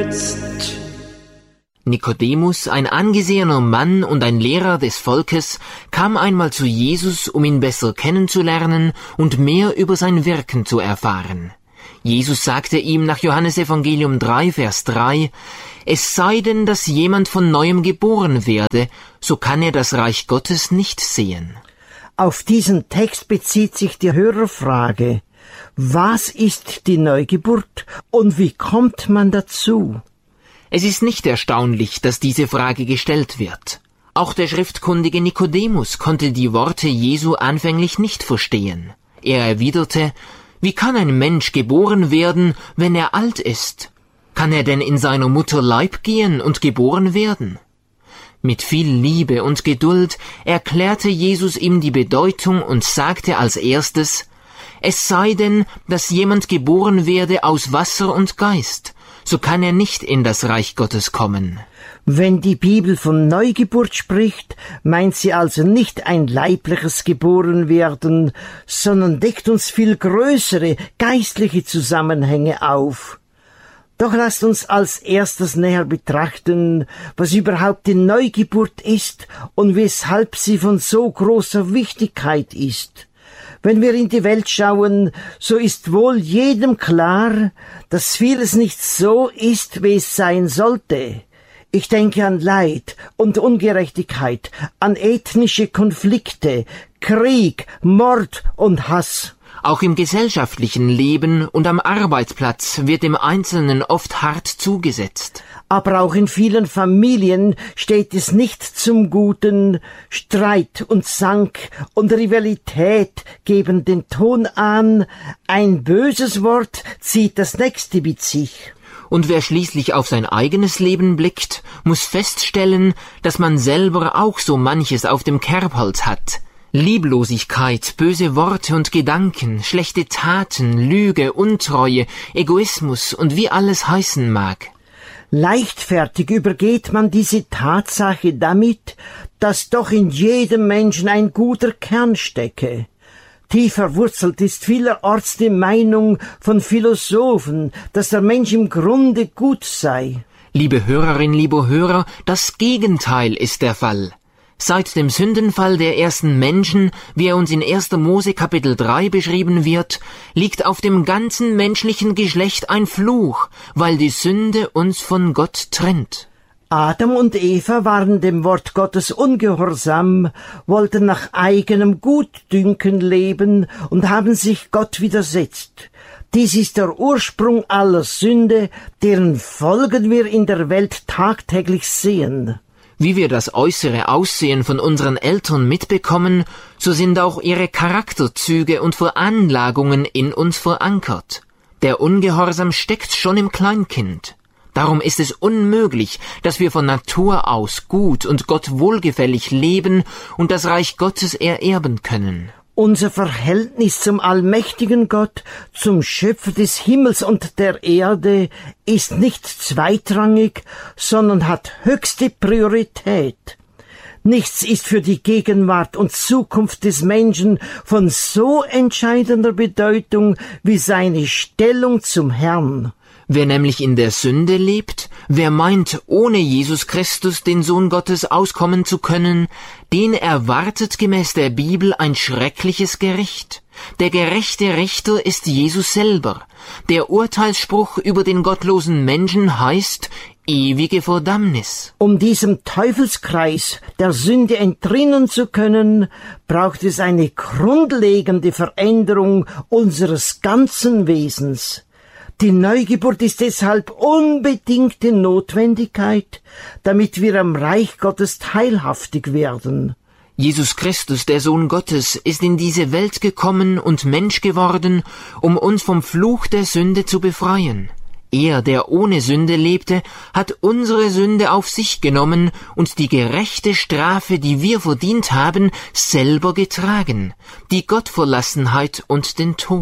Nikodemus, ein angesehener Mann und ein Lehrer des Volkes, kam einmal zu Jesus, um ihn besser kennenzulernen und mehr über sein Wirken zu erfahren. Jesus sagte ihm nach Johannes Evangelium 3, Vers 3, »Es sei denn, dass jemand von Neuem geboren werde, so kann er das Reich Gottes nicht sehen.« Auf diesen Text bezieht sich die Hörerfrage. Was ist die Neugeburt und wie kommt man dazu? Es ist nicht erstaunlich, dass diese Frage gestellt wird. Auch der schriftkundige Nikodemus konnte die Worte Jesu anfänglich nicht verstehen. Er erwiderte, »Wie kann ein Mensch geboren werden, wenn er alt ist? Kann er denn in seiner Mutter Leib gehen und geboren werden?« Mit viel Liebe und Geduld erklärte Jesus ihm die Bedeutung und sagte als erstes, »Es sei denn, dass jemand geboren werde aus Wasser und Geist, so kann er nicht in das Reich Gottes kommen.« Wenn die Bibel von Neugeburt spricht, meint sie also nicht ein leibliches Geborenwerden, sondern deckt uns viel größere geistliche Zusammenhänge auf. Doch lasst uns als erstes näher betrachten, was überhaupt die Neugeburt ist und weshalb sie von so großer Wichtigkeit ist. Wenn wir in die Welt schauen, so ist wohl jedem klar, dass vieles nicht so ist, wie es sein sollte. Ich denke an Leid und Ungerechtigkeit, an ethnische Konflikte, Krieg, Mord und Hass. Auch im gesellschaftlichen Leben und am Arbeitsplatz wird dem Einzelnen oft hart zugesetzt. Aber auch in vielen Familien steht es nicht zum Guten. Streit und Zank und Rivalität geben den Ton an. Ein böses Wort zieht das nächste mit sich. Und wer schließlich auf sein eigenes Leben blickt, muss feststellen, dass man selber auch so manches auf dem Kerbholz hat. Lieblosigkeit, böse Worte und Gedanken, schlechte Taten, Lüge, Untreue, Egoismus und wie alles heißen mag. Leichtfertig übergeht man diese Tatsache damit, dass doch in jedem Menschen ein guter Kern stecke. Tief verwurzelt ist vielerorts die Meinung von Philosophen, dass der Mensch im Grunde gut sei. Liebe Hörerin, lieber Hörer, das Gegenteil ist der Fall. Seit dem Sündenfall der ersten Menschen, wie er uns in 1. Mose Kapitel 3 beschrieben wird, liegt auf dem ganzen menschlichen Geschlecht ein Fluch, weil die Sünde uns von Gott trennt. Adam und Eva waren dem Wort Gottes ungehorsam, wollten nach eigenem Gutdünken leben und haben sich Gott widersetzt. Dies ist der Ursprung aller Sünde, deren Folgen wir in der Welt tagtäglich sehen. Wie wir das äußere Aussehen von unseren Eltern mitbekommen, so sind auch ihre Charakterzüge und Veranlagungen in uns verankert. Der Ungehorsam steckt schon im Kleinkind. Darum ist es unmöglich, dass wir von Natur aus gut und Gott wohlgefällig leben und das Reich Gottes ererben können. Unser Verhältnis zum allmächtigen Gott, zum Schöpfer des Himmels und der Erde, ist nicht zweitrangig, sondern hat höchste Priorität. Nichts ist für die Gegenwart und Zukunft des Menschen von so entscheidender Bedeutung wie seine Stellung zum Herrn. Wer nämlich in der Sünde lebt, wer meint, ohne Jesus Christus, den Sohn Gottes, auskommen zu können, den erwartet gemäß der Bibel ein schreckliches Gericht. Der gerechte Richter ist Jesus selber. Der Urteilsspruch über den gottlosen Menschen heißt ewige Verdammnis. Um diesem Teufelskreis der Sünde entrinnen zu können, braucht es eine grundlegende Veränderung unseres ganzen Wesens. Die Neugeburt ist deshalb unbedingte Notwendigkeit, damit wir am Reich Gottes teilhaftig werden. Jesus Christus, der Sohn Gottes, ist in diese Welt gekommen und Mensch geworden, um uns vom Fluch der Sünde zu befreien. Er, der ohne Sünde lebte, hat unsere Sünde auf sich genommen und die gerechte Strafe, die wir verdient haben, selber getragen, die Gottverlassenheit und den Tod.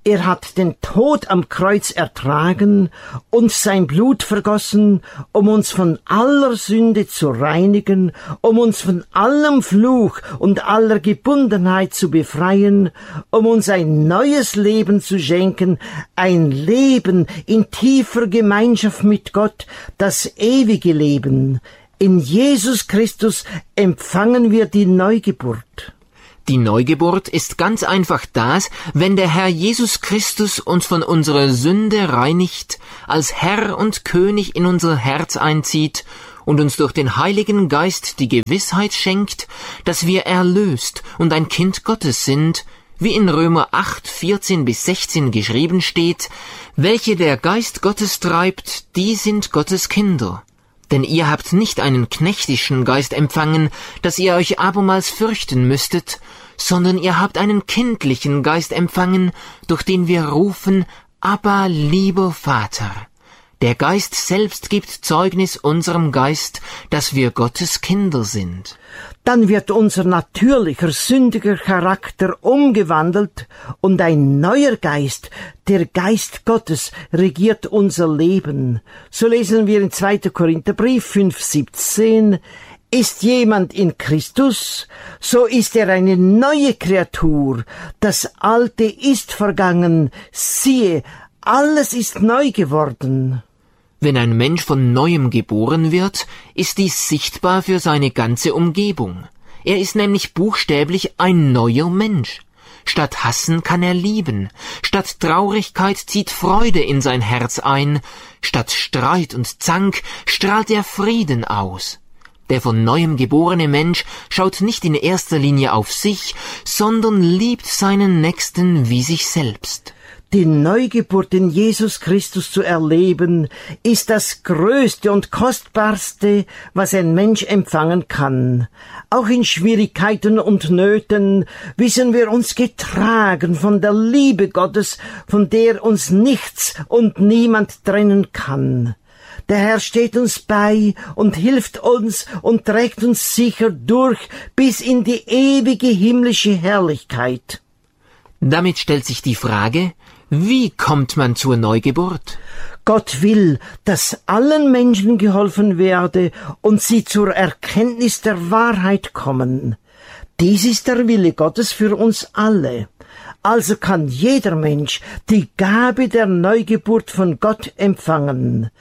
Er hat den Tod am Kreuz ertragen und sein Blut vergossen, um uns von aller Sünde zu reinigen, um uns von allem Fluch und aller Gebundenheit zu befreien, um uns ein neues Leben zu schenken, ein Leben in tiefer Gemeinschaft mit Gott, das ewige Leben. In Jesus Christus empfangen wir die Neugeburt. Die Neugeburt ist ganz einfach das, wenn der Herr Jesus Christus uns von unserer Sünde reinigt, als Herr und König in unser Herz einzieht und uns durch den Heiligen Geist die Gewissheit schenkt, dass wir erlöst und ein Kind Gottes sind, wie in Römer 8, 14-16 geschrieben steht, welche der Geist Gottes treibt, die sind Gottes Kinder. Denn ihr habt nicht einen knechtischen Geist empfangen, dass ihr euch abermals fürchten müsstet, sondern ihr habt einen kindlichen Geist empfangen, durch den wir rufen, Abba, lieber Vater. Der Geist selbst gibt Zeugnis unserem Geist, dass wir Gottes Kinder sind. Dann wird unser natürlicher, sündiger Charakter umgewandelt und ein neuer Geist, der Geist Gottes, regiert unser Leben. So lesen wir in 2. Korintherbrief 5,17, ist jemand in Christus, so ist er eine neue Kreatur. Das Alte ist vergangen, siehe, alles ist neu geworden. Wenn ein Mensch von Neuem geboren wird, ist dies sichtbar für seine ganze Umgebung. Er ist nämlich buchstäblich ein neuer Mensch. Statt Hassen kann er lieben, statt Traurigkeit zieht Freude in sein Herz ein, statt Streit und Zank strahlt er Frieden aus. Der von Neuem geborene Mensch schaut nicht in erster Linie auf sich, sondern liebt seinen Nächsten wie sich selbst. Die Neugeburt in Jesus Christus zu erleben, ist das Größte und Kostbarste, was ein Mensch empfangen kann. Auch in Schwierigkeiten und Nöten wissen wir uns getragen von der Liebe Gottes, von der uns nichts und niemand trennen kann. Der Herr steht uns bei und hilft uns und trägt uns sicher durch bis in die ewige himmlische Herrlichkeit. Damit stellt sich die Frage, wie kommt man zur Neugeburt? Gott will, dass allen Menschen geholfen werde und sie zur Erkenntnis der Wahrheit kommen. Dies ist der Wille Gottes für uns alle. Also kann jeder Mensch die Gabe der Neugeburt von Gott empfangen.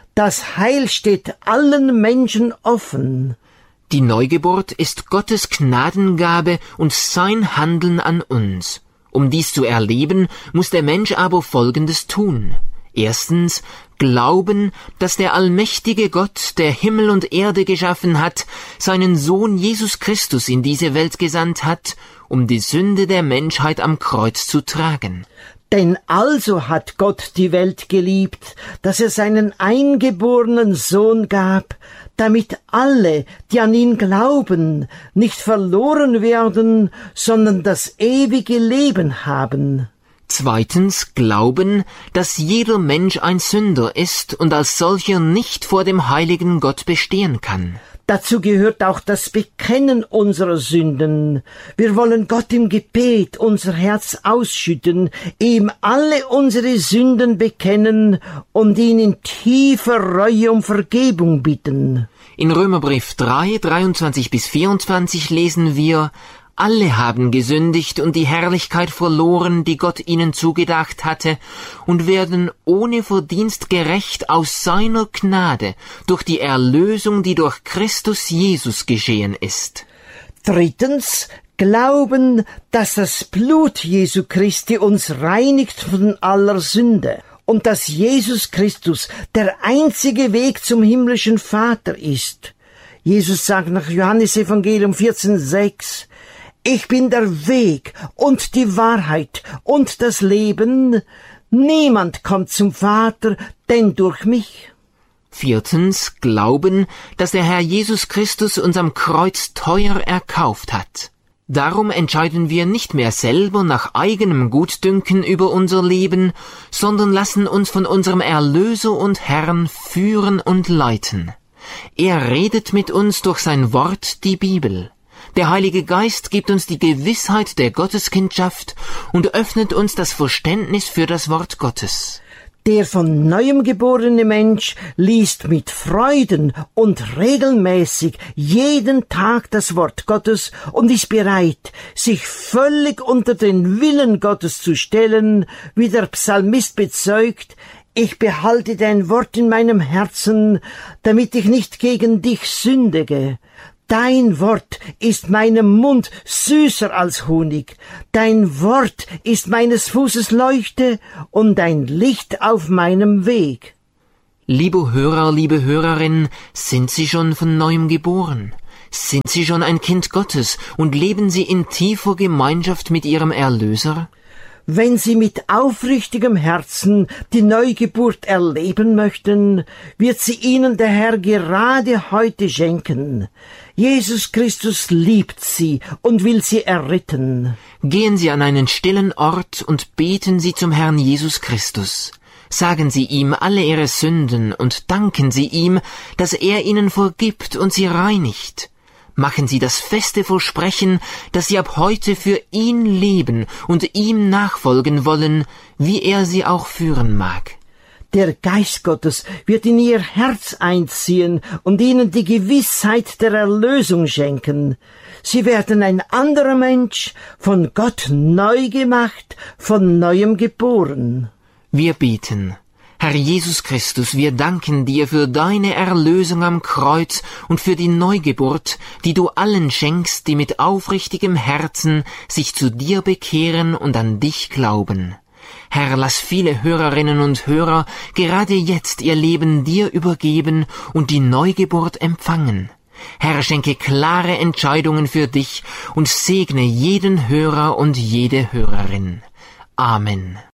Das Heil steht allen Menschen offen. Die Neugeburt ist Gottes Gnadengabe und sein Handeln an uns. Um dies zu erleben, muss der Mensch aber Folgendes tun. Erstens, glauben, dass der allmächtige Gott, der Himmel und Erde geschaffen hat, seinen Sohn Jesus Christus in diese Welt gesandt hat, um die Sünde der Menschheit am Kreuz zu tragen. Denn also hat Gott die Welt geliebt, dass er seinen eingeborenen Sohn gab, damit alle, die an ihn glauben, nicht verloren werden, sondern das ewige Leben haben. Zweitens, glauben, dass jeder Mensch ein Sünder ist und als solcher nicht vor dem heiligen Gott bestehen kann. Dazu gehört auch das Bekennen unserer Sünden. Wir wollen Gott im Gebet unser Herz ausschütten, ihm alle unsere Sünden bekennen und ihn in tiefer Reue um Vergebung bitten. In Römerbrief 3, 23-24 lesen wir, alle haben gesündigt und die Herrlichkeit verloren, die Gott ihnen zugedacht hatte, und werden ohne Verdienst gerecht aus seiner Gnade durch die Erlösung, die durch Christus Jesus geschehen ist. Drittens, glauben, dass das Blut Jesu Christi uns reinigt von aller Sünde und dass Jesus Christus der einzige Weg zum himmlischen Vater ist. Jesus sagt nach Johannesevangelium 14,6, ich bin der Weg und die Wahrheit und das Leben. Niemand kommt zum Vater, denn durch mich. Viertens, glauben, dass der Herr Jesus Christus uns am Kreuz teuer erkauft hat. Darum entscheiden wir nicht mehr selber nach eigenem Gutdünken über unser Leben, sondern lassen uns von unserem Erlöser und Herrn führen und leiten. Er redet mit uns durch sein Wort, die Bibel. Der Heilige Geist gibt uns die Gewissheit der Gotteskindschaft und öffnet uns das Verständnis für das Wort Gottes. Der von neuem geborene Mensch liest mit Freuden und regelmäßig jeden Tag das Wort Gottes und ist bereit, sich völlig unter den Willen Gottes zu stellen, wie der Psalmist bezeugt: Ich behalte dein Wort in meinem Herzen, damit ich nicht gegen dich sündige. Dein Wort ist meinem Mund süßer als Honig. Dein Wort ist meines Fußes Leuchte und ein Licht auf meinem Weg. Liebe Hörer, liebe Hörerin, sind Sie schon von neuem geboren? Sind Sie schon ein Kind Gottes und leben Sie in tiefer Gemeinschaft mit Ihrem Erlöser? Wenn Sie mit aufrichtigem Herzen die Neugeburt erleben möchten, wird sie Ihnen der Herr gerade heute schenken. Jesus Christus liebt Sie und will Sie erretten. Gehen Sie an einen stillen Ort und beten Sie zum Herrn Jesus Christus. Sagen Sie ihm alle Ihre Sünden und danken Sie ihm, dass er Ihnen vergibt und Sie reinigt. Machen Sie das feste Versprechen, dass Sie ab heute für ihn leben und ihm nachfolgen wollen, wie er Sie auch führen mag. Der Geist Gottes wird in Ihr Herz einziehen und Ihnen die Gewissheit der Erlösung schenken. Sie werden ein anderer Mensch, von Gott neu gemacht, von neuem geboren. Wir beten. Herr Jesus Christus, wir danken dir für deine Erlösung am Kreuz und für die Neugeburt, die du allen schenkst, die mit aufrichtigem Herzen sich zu dir bekehren und an dich glauben. Herr, lass viele Hörerinnen und Hörer gerade jetzt ihr Leben dir übergeben und die Neugeburt empfangen. Herr, schenke klare Entscheidungen für dich und segne jeden Hörer und jede Hörerin. Amen.